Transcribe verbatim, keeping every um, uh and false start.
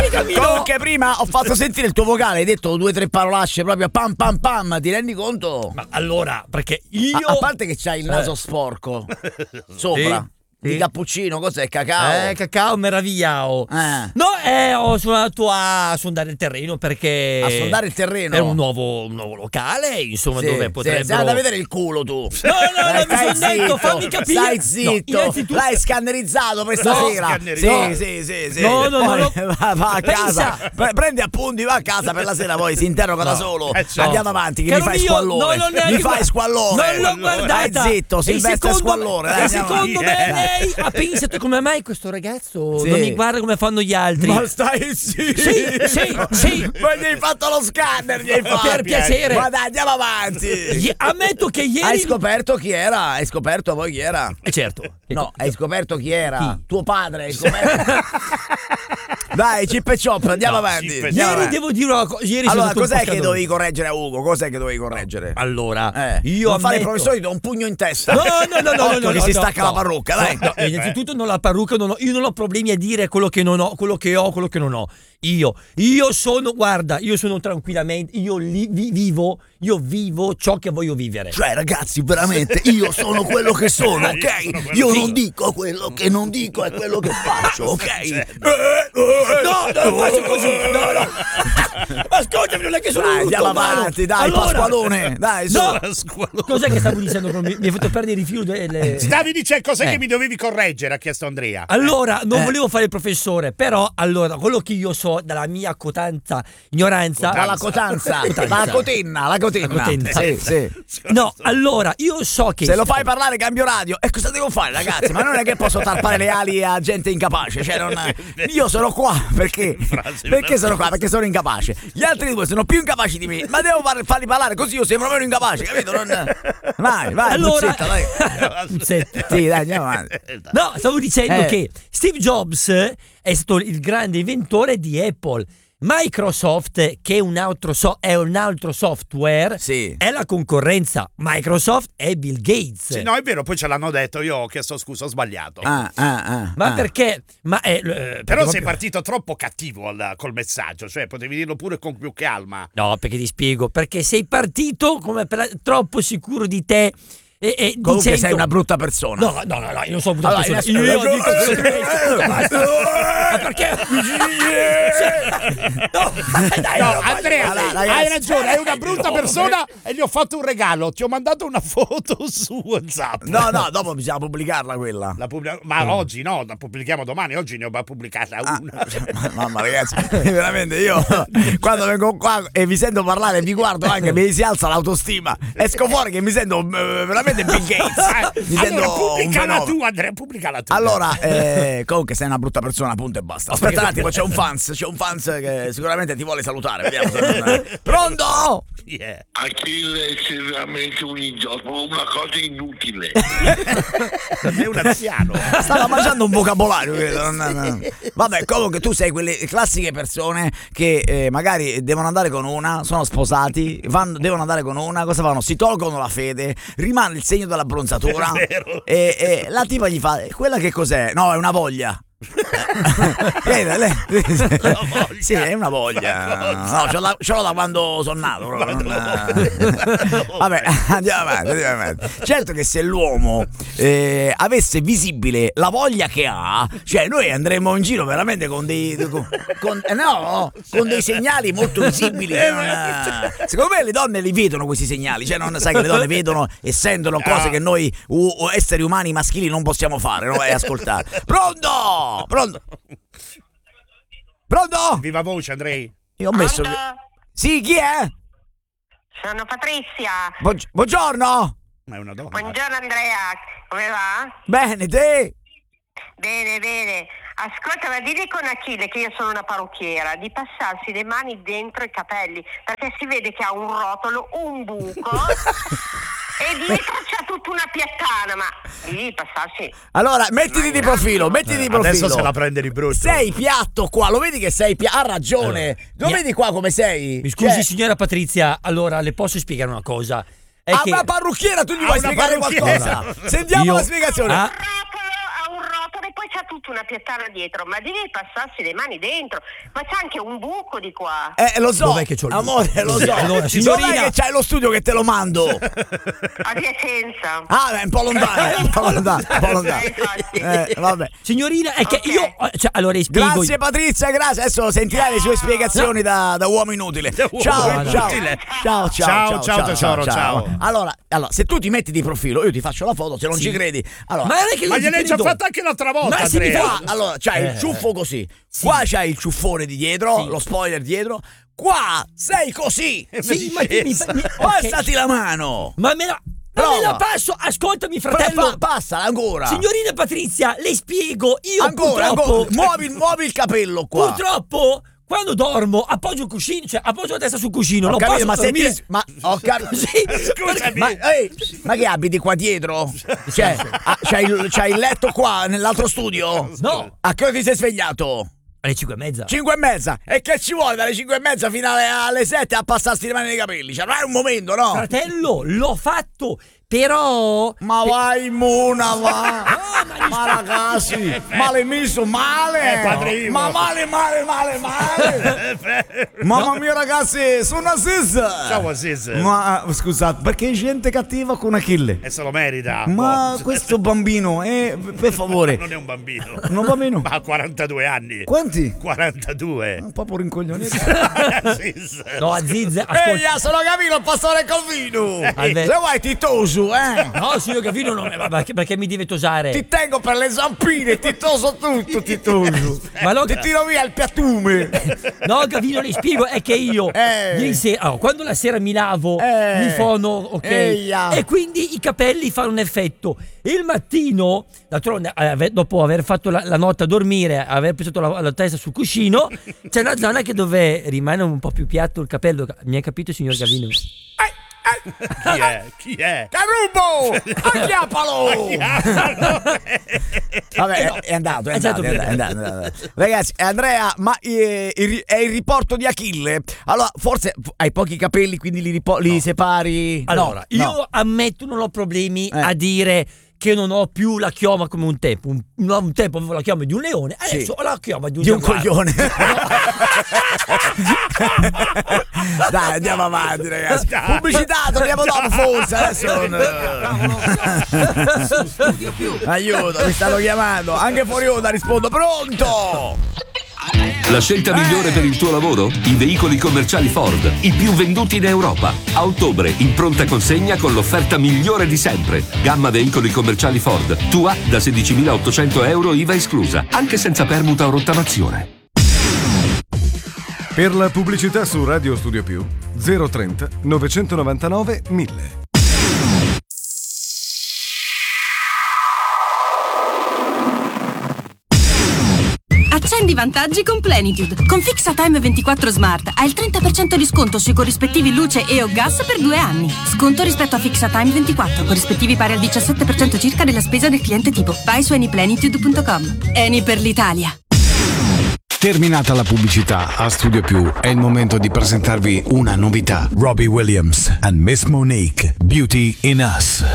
Comunque prima ho fatto sentire il tuo vocale, hai detto due o tre parolacce proprio pam pam pam, ti rendi conto? Ma allora, perché io... A, a parte che c'hai il naso sporco sopra. Sì. Di Sì. cappuccino, cos'è? Cacao? Eh, cacao meravigliao. Eh. No, eh, ho suonato a sondare il terreno perché... A sondare il terreno? È un nuovo, un nuovo locale, insomma, Sì, dove sì, potrebbero... sei andato a vedere il culo tu. No, no, no, Dai, mi sono stai detto, zitto, fammi capire. Stai zitto. No, innanzitutto- L'hai scannerizzato per No, stasera. scannerizzato. Sì, sì, sì, sì. No, no, no, Poi no. Va, va a casa. Pensa. Pre- prendi appunti, va a casa per la sera, poi si interroga da No, solo. eh, certo. Andiamo avanti, che Caro mi fai mio, squallore. no, non è mi che- fai squallore. Non l'ho guardata. Stai zitto, E Silvestre secondo- squallore. E Dai, andiamo secondo avanti. me Eh. lei ha pensato come mai questo ragazzo Sì. non mi guarda come fanno gli altri. Ma stai sì. Sì, sì, sì. Ma gli hai fatto lo scanner, gli hai fatto. Per piacere. Ma dai, andiamo avanti. Gli- ammetto che ieri... Hai scoperto chi era? Hai scoperto poi chi era? Eh, certo. No, hai scoperto chi era? Chi? Tuo padre, hai scoperto. Dai, Chip e Chop, andiamo No, avanti. Chip e Andiamo Ieri avanti. devo dire una cosa. Ieri sono Allora, stato un cos'è po' che scandaloso. dovevi correggere a Ugo? Cos'è che dovevi correggere? Allora, Eh, io non fare il ammetto- professore, ti do un pugno in testa. No, no, no, no, Occhio no, no, che no, si no, stacca no. la parrucca, dai. No, no, innanzitutto non ho la parrucca, non ho- io non ho problemi a dire quello che non ho, quello che ho, quello che non ho. Io, io sono, guarda, io sono tranquillamente, io li, vi- vivo, io vivo ciò che voglio vivere. Cioè, ragazzi, veramente, io sono quello che sono, Io sono ok? quello Io che non sono. dico quello che non dico, è quello che faccio, ok? No, non faccio così, no, no. Ascoltami, non è che sono Dai, un andiamo brutto umano. avanti, dai, Allora- Pasqualone, dai, su. No, Pasqualone. cos'è che stavo dicendo? Mi mi hai fatto perdere il filo delle... Stavi dicendo cos'è Eh. che mi dovevi correggere, ha chiesto Andrea. Allora, non Eh. volevo fare il professore, però, allora, quello che io so dalla mia cotanza, ignoranza... Dalla cotanza, dalla cotenna, la cotenna. La cotenna. Sì, sì. No, allora, io so che... Se lo fai parlare cambio radio. E cosa devo fare, ragazzi? Ma non è che posso tarpare le ali a gente incapace. Cioè, non... Io sono qua perché. Frase Perché sono qua? Perché sono incapace. Gli altri due sono più incapaci di me. Ma devo far- farli parlare così io sembro meno incapace, capito? Non... Vai, vai, Allora... Puzzetta, dai. Puzzetta. Sì, dai, andiamo avanti. No, stavo dicendo Eh. che Steve Jobs è stato il grande inventore di Apple. Microsoft, che è un altro, so- è un altro software, Sì. è la concorrenza. Microsoft è Bill Gates. Sì, no, è vero, poi ce l'hanno detto, io ho chiesto scusa, ho sbagliato. Ah, ah, ah. Ma ah. perché? Ma è, eh, Però perché sei proprio- partito troppo cattivo al- col messaggio, cioè potevi dirlo pure con più calma. No, perché ti spiego. Perché sei partito come per la- troppo sicuro di te. E, e Comunque dicendo- sei una brutta persona. No, no, no, no, io non sono brutta Allora, persona. adesso- Io dico quello che penso. Basta. Ma perché? No, dai, No, no, Andrea, allora, ragazzi. hai ragione, è una brutta No, persona e gli ho fatto un regalo. Ti ho mandato una foto su WhatsApp. No, no, dopo bisogna pubblicarla quella. La pubblica- ma oggi no, la pubblichiamo domani, oggi ne ho pubblicata Ah, una. mamma ragazzi, veramente io quando vengo qua e vi sento parlare vi guardo anche, mi si alza l'autostima, esco fuori che mi sento eh, veramente Bill Gates, mi allora sento un pubblicala fenomeno. tu, Andrea, pubblicala tu. Allora, eh, comunque sei una brutta persona, punto e basta. Aspetta un perché- attimo, c'è un fans, c'è un fans che sicuramente ti vuole salutare, vediamo se non... Pronto? Yeah. Achille sei veramente un idiota, una cosa inutile. È un anziano. Stava mangiando un vocabolario, credo. non- non- Vabbè, comunque tu sei quelle classiche persone che eh, magari devono andare con una, sono sposati, vanno- devono andare con una, cosa fanno? Si tolgono la fede, rimane il segno dell'abbronzatura È vero. e, e la tipa gli fa, quella che cos'è? No, è una voglia. Lei- lei- voglia. sì, è una voglia. No, ce l'ho, ce l'ho da quando sono nato. proprio, non- Vabbè, andiamo avanti, andiamo avanti. Certo che se l'uomo eh, avesse visibile la voglia che ha, cioè noi andremmo in giro veramente con dei con, con- eh, no, con dei segnali molto visibili. che non, eh, secondo me le donne li vedono questi segnali, cioè non sai che le donne vedono e sentono cose che noi u- u- esseri umani maschili non possiamo fare, no? E ascoltare. Pronto? Pronto? Pronto? Viva voce, Andrei. Io ho messo. Pronto? Sì, chi è? Sono Patrizia. Buog- buongiorno. Ma è una donna. Buongiorno Andrea, come va? Bene, te? Bene, bene. Ascolta, ma digli con Achille, che io sono una parrucchiera, di passarsi le mani dentro i capelli, perché si vede che ha un rotolo, un buco e dietro c'è tutta una piattana, ma devi passarsi. Allora, mettiti di profilo, mettiti di profilo. Adesso se la prende di brutto. Sei piatto qua, lo vedi che sei piatto? Ha ragione. Lo mi- vedi qua come sei? Mi scusi, Cioè, signora Patrizia, allora le posso spiegare una cosa? È a che una parrucchiera tu gli A vuoi una spiegare parrucchiera. qualcosa? Sentiamo Io- la spiegazione. Ah. Ha un rotolo, ha un rotolo e poi c'ha tutta tutta una piattana dietro, ma devi passarsi le mani dentro, ma c'è anche un buco di qua. Eh, lo so. Dov'è che c'ho il Amore, lo so. Allora, signorina, dov'è che c'hai lo studio che te lo mando? A Piacenza. Ah, è un po' lontano, un po' lontano, un po' lontano. Eh, infatti. Eh, vabbè. signorina, è che Ok. io cioè, allora le spiego. Grazie Patrizia, grazie. Adesso sentirai le sue spiegazioni da, da uomo inutile. Ciao, uomo ciao. inutile. Ciao, ciao, Ciao, ciao, tesoro, ciao. Allora, allora, se tu ti metti di profilo, io ti faccio la foto, se non Sì. ci credi. Allora, Ma non è che Ma non ci gliel'hai già credo. fatta anche l'altra volta, Ma se mi Andrea. fa- qua, allora, c'hai Eh. il ciuffo così. Qua c'hai il ciuffone di dietro, Sì. lo spoiler dietro. Qua sei così. Sì, ma ti- mi, mi, ok. Passati la mano. Ma me la ma Prova. me la passo, ascoltami fratello. Pa- passala ancora. Signorina Patrizia, le spiego, io ancora, purtroppo ancora. Muovi, muovi il capello qua. purtroppo quando dormo appoggio il cuscino, cioè appoggio la testa sul cuscino, Ho non capito, posso ma se dormire. ti, ma ho capito. Sì, Scusami. Ma, ehi, ma che abiti qua dietro? Cioè, ah, c'hai, il, c'hai il letto qua nell'altro studio? No, A che ora ti sei svegliato? alle cinque e mezza. Cinque e mezza. E che ci vuole dalle cinque e mezza fino alle, alle sette a passarsi le mani nei capelli? Cioè, avrai un momento, no? Fratello, l'ho fatto, però Ma vai Mona, va. ma Ma ragazzi, male misto, male. Eh, padrino. Ma male, male, male, male. Mamma mia ragazzi, sono Aziz. Ciao Aziz. Ma scusate, perché gente cattiva con Achille? E se lo merita. Ma Oh. questo bambino è, per favore, Non è un bambino. non va bene. Ma ha quarantadue anni. Quanti? quarantadue. Un po' rincoglionito. Aziz. no, Aziz, Ehi, ascolta. sono Camillo, il pastore Calvino. Alve- Se vuoi ti toso, eh. No, signor Gavino, non ma perché, perché mi deve tosare? Ti tengo per le zampine, ti toso tutto, ti toso. Ma lo- Ti tiro via il piattume. No, Gavino, le spiego, è che io Eh. ieri sera, allora, quando la sera mi lavo, Eh. mi fono, ok? Eia. E quindi i capelli fanno un effetto. Il mattino, d'altronde, eh, ave- dopo aver fatto la, la notte a dormire, aver pesato la, la testa sul cuscino, c'è una zona che dove rimane un po' più piatto il capello. Mi ha capito, signor Gavino? Chi è? Chi è? Carubo! Acchiappalo! Vabbè, è, è andato, è È andato, andato è andato, è andato, è andato. Ragazzi, Andrea, ma eh, il- è il riporto di Achille? Allora, forse hai pochi capelli, quindi li, ripo- li separi? Allora, No, io no. ammetto non ho problemi Eh. a dire che non ho più la chioma come un tempo. Un, un tempo avevo la chioma di un leone, adesso Sì. ho la chioma di un, Di un giaguaro. coglione. Dai, andiamo avanti, ragazzi. Pubblicità, torniamo dopo, forse. Adesso non... Aiuto, mi stanno chiamando. Anche fuori onda rispondo. Pronto? La scelta migliore per il tuo lavoro? I veicoli commerciali Ford, i più venduti in Europa. A ottobre, in pronta consegna con l'offerta migliore di sempre. Gamma veicoli commerciali Ford, tua da sedicimilaottocento euro I V A esclusa, anche senza permuta o rottamazione. Per la pubblicità su Radio Studio Più zero trenta novecentonovantanove mille. Accendi i vantaggi con Plenitude. Con FixaTime ventiquattro Smart hai il trenta per cento di sconto sui corrispettivi luce e o gas per due anni. Sconto rispetto a FixaTime ventiquattro, corrispettivi pari al diciassette per cento circa della spesa del cliente tipo. Vai su anyplenitude punto com. Eni per l'Italia. Terminata la pubblicità a Studio Più, è il momento di presentarvi una novità. Robbie Williams and Miss Monique, Beauty in Us.